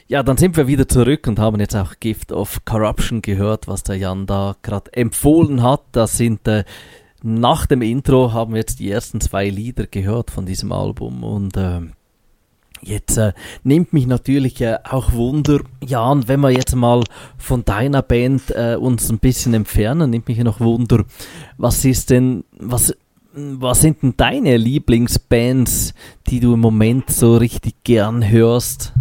Ja, dann sind wir wieder zurück und haben jetzt auch Gift of Corruption gehört, was der Jan da gerade empfohlen hat. Das sind nach dem Intro haben wir jetzt die ersten 2 Lieder gehört von diesem Album und jetzt nimmt mich natürlich auch Wunder, Jan, wenn wir jetzt mal von deiner Band uns ein bisschen entfernen, nimmt mich noch Wunder, was sind denn deine Lieblingsbands, die du im Moment so richtig gern hörst?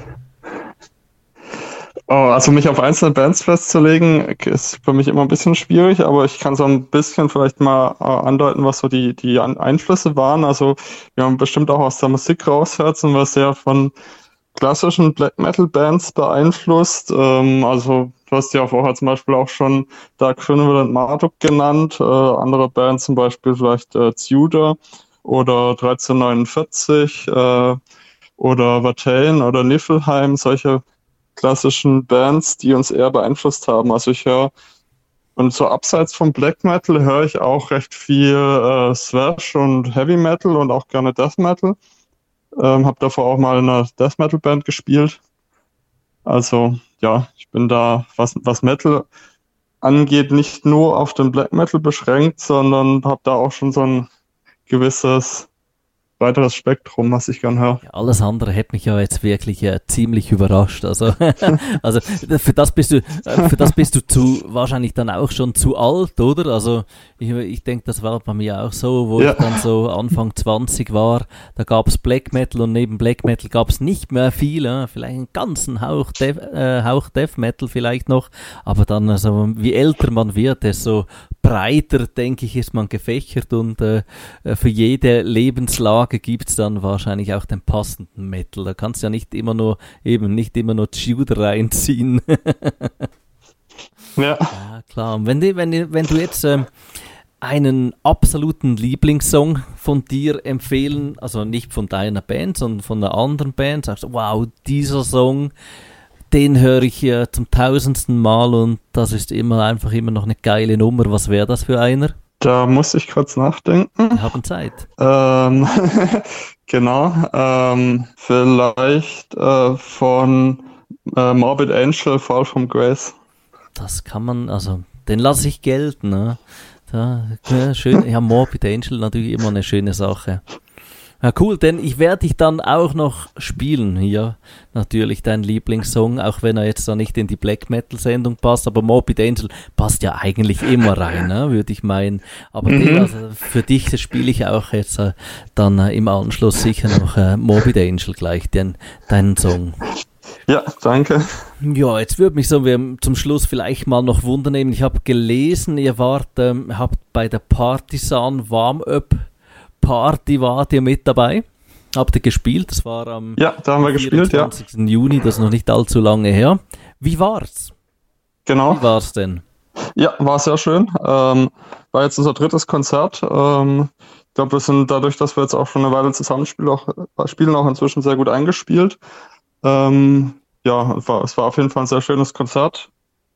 Oh, also mich auf einzelne Bands festzulegen, ist für mich immer ein bisschen schwierig, aber ich kann so ein bisschen vielleicht mal andeuten, was so die Einflüsse waren. Also wir haben bestimmt auch aus der Musik raushört, sind wir sehr von klassischen Black Metal Bands beeinflusst. Also du hast ja vorher zum Beispiel auch schon Dark Funeral und Marduk genannt. Andere Bands zum Beispiel vielleicht Tudor oder 1349 oder Watain oder Niflheim, solche klassischen Bands, die uns eher beeinflusst haben. Also ich höre, und so abseits vom Black Metal höre ich auch recht viel Thrash und Heavy Metal und auch gerne Death Metal. Habe davor auch mal in einer Death Metal Band gespielt. Also ja, ich bin da, was Metal angeht, nicht nur auf den Black Metal beschränkt, sondern habe da auch schon so ein gewisses weiteres Spektrum, was ich gern höre. Ja, alles andere hätte mich ja jetzt wirklich ziemlich überrascht. Also, also für das bist du wahrscheinlich dann auch schon zu alt, oder? Also ich denke, das war bei mir auch so, wo ich dann so Anfang 20 war, da gab es Black Metal und neben Black Metal gab es nicht mehr viel, vielleicht einen ganzen Hauch Death Metal vielleicht noch, aber dann, also wie älter man wird, desto breiter, denke ich, ist man gefächert und für jede Lebenslage gibt's dann wahrscheinlich auch den passenden Metal. Da kannst du ja nicht immer nur Tudor reinziehen. Ja. Ja, klar. Und wenn du jetzt einen absoluten Lieblingssong von dir empfehlen, also nicht von deiner Band, sondern von einer anderen Band, sagst du, wow, dieser Song, den höre ich zum 1000. Mal und das ist immer noch eine geile Nummer. Was wäre das für einer? Da muss ich kurz nachdenken. Wir haben Zeit. Genau. Vielleicht von Morbid Angel, Fall from Grace. Das kann man, also den lasse ich gelten. Ne? Ja, schön. Ja, Morbid Angel natürlich immer eine schöne Sache. Ja, cool, denn ich werde dich dann auch noch spielen hier. Natürlich dein Lieblingssong, auch wenn er jetzt da nicht in die Black Metal Sendung passt, aber Morbid Angel passt ja eigentlich immer rein, ne, würde ich meinen. Aber also für dich spiele ich auch jetzt dann im Anschluss sicher noch Morbid Angel gleich, deinen Song. Ja, danke. Ja, jetzt würde mich so zum Schluss vielleicht mal noch wundern. Ich habe gelesen, ihr habt bei der Partisan Warm-Up Party wart ihr mit dabei? Habt ihr gespielt? Das war am da haben wir gespielt, 24. Juni, das ist noch nicht allzu lange her. Wie war's? Genau. Wie war's denn? Ja, war sehr schön. War jetzt unser 3. Konzert. Ich glaube, wir sind dadurch, dass wir jetzt auch schon eine Weile zusammenspielen, auch inzwischen sehr gut eingespielt. Es war auf jeden Fall ein sehr schönes Konzert.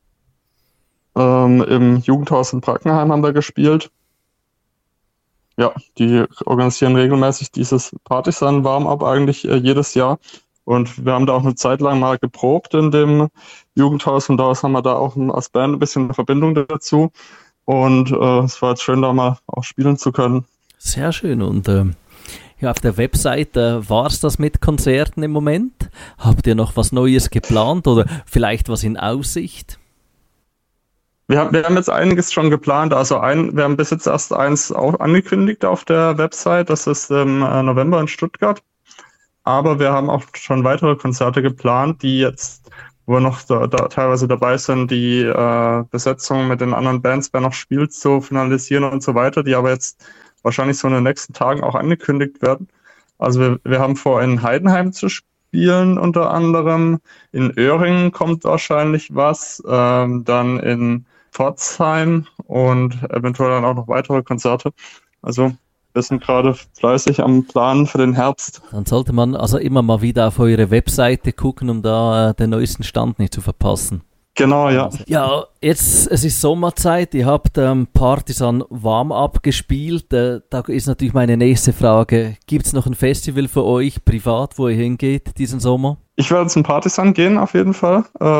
Im Jugendhaus in Brackenheim haben wir gespielt. Ja, die organisieren regelmäßig dieses Partisan Warm-Up eigentlich jedes Jahr. Und wir haben da auch eine Zeit lang mal geprobt in dem Jugendhaus und daraus haben wir da auch als Band ein bisschen eine Verbindung dazu. Und es war jetzt schön, da mal auch spielen zu können. Sehr schön. Und auf der Webseite war es das mit Konzerten im Moment? Habt ihr noch was Neues geplant oder vielleicht was in Aussicht? Wir haben jetzt einiges schon geplant. Also wir haben bis jetzt erst eins auch angekündigt auf der Website. Das ist im November in Stuttgart. Aber wir haben auch schon weitere Konzerte geplant, wo wir noch da teilweise dabei sind, die Besetzung mit den anderen Bands, wer noch spielt, zu finalisieren und so weiter, die aber jetzt wahrscheinlich so in den nächsten Tagen auch angekündigt werden. Also wir haben vor, in Heidenheim zu spielen unter anderem. In Öhringen kommt wahrscheinlich was. Dann in Pforzheim und eventuell dann auch noch weitere Konzerte. Also wir sind gerade fleißig am Plan für den Herbst. Dann sollte man also immer mal wieder auf eure Webseite gucken, um da den neuesten Stand nicht zu verpassen. Genau, ja. Ja, jetzt, es ist Sommerzeit, ihr habt Partisan Warm-Up gespielt. Da ist natürlich meine nächste Frage, gibt es noch ein Festival für euch privat, wo ihr hingeht diesen Sommer? Ich werde zum Partisan gehen, auf jeden Fall.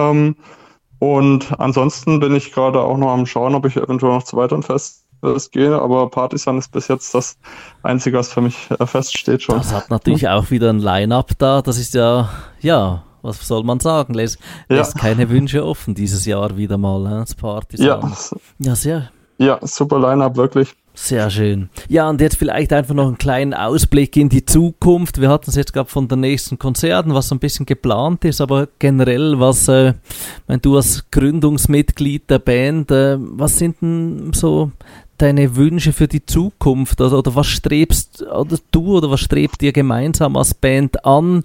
Und ansonsten bin ich gerade auch noch am Schauen, ob ich eventuell noch zu weiteren Festivals gehe. Aber Partisan ist bis jetzt das Einzige, was für mich feststeht schon. Das hat natürlich auch wieder ein Line-Up da. Das ist ja, was soll man sagen? Lässt keine Wünsche offen dieses Jahr wieder mal, das Partisan. Ja, super Line-Up, wirklich. Sehr schön. Ja, und jetzt vielleicht einfach noch einen kleinen Ausblick in die Zukunft. Wir hatten es jetzt gerade von den nächsten Konzerten, was so ein bisschen geplant ist, aber generell, du als Gründungsmitglied der Band, was sind denn so deine Wünsche für die Zukunft? Oder was strebst was strebt ihr gemeinsam als Band an?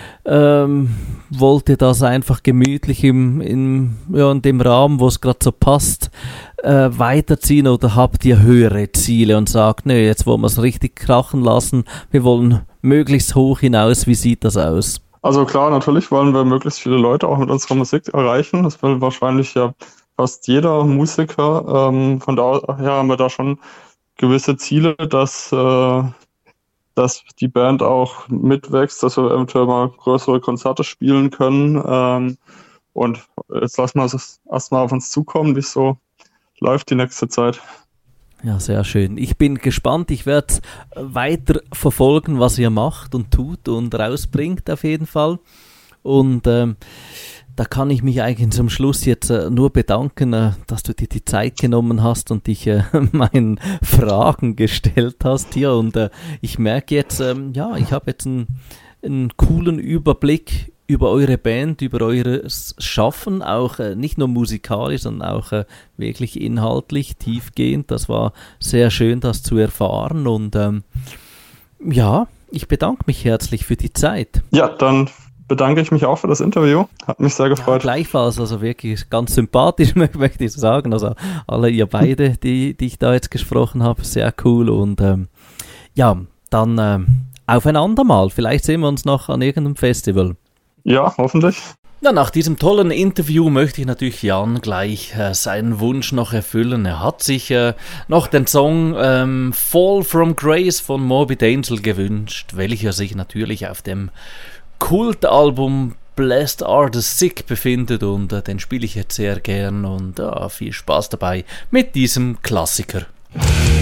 Wollt ihr das einfach gemütlich in dem Rahmen, wo es gerade so passt, weiterziehen, oder habt ihr höhere Ziele und sagt, nö, jetzt wollen wir es richtig krachen lassen, wir wollen möglichst hoch hinaus, wie sieht das aus? Also klar, natürlich wollen wir möglichst viele Leute auch mit unserer Musik erreichen, das will wahrscheinlich ja fast jeder Musiker, von daher haben wir da schon gewisse Ziele, dass die Band auch mitwächst, dass wir eventuell mal größere Konzerte spielen können, und jetzt lassen wir es erstmal auf uns zukommen, wie es so läuft die nächste Zeit. Ja, sehr schön. Ich bin gespannt. Ich werde weiter verfolgen, was ihr macht und tut und rausbringt auf jeden Fall. Und da kann ich mich eigentlich zum Schluss jetzt nur bedanken, dass du dir die Zeit genommen hast und dich meinen Fragen gestellt hast hier. Und ich merke jetzt, ich habe jetzt einen coolen Überblick über eure Band, über eures Schaffen, auch nicht nur musikalisch, sondern auch wirklich inhaltlich, tiefgehend. Das war sehr schön, das zu erfahren. Und ich bedanke mich herzlich für die Zeit. Ja, dann bedanke ich mich auch für das Interview. Hat mich sehr gefreut. Ja, gleichfalls, also wirklich ganz sympathisch, möchte ich sagen. Also alle ihr beide, die ich da jetzt gesprochen habe, sehr cool. Und dann aufeinander mal. Vielleicht sehen wir uns noch an irgendeinem Festival. Ja, hoffentlich. Ja, nach diesem tollen Interview möchte ich natürlich Jan gleich seinen Wunsch noch erfüllen. Er hat sich noch den Song Fall from Grace von Morbid Angel gewünscht, welcher sich natürlich auf dem Kultalbum Blessed Are the Sick befindet, und den spiele ich jetzt sehr gern, und viel Spaß dabei mit diesem Klassiker.